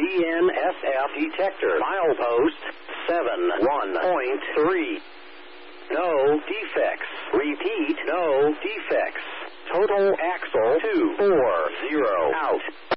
DNSF detector. Milepost 71.3. No defects. Repeat, no defects. Total axle 240 out.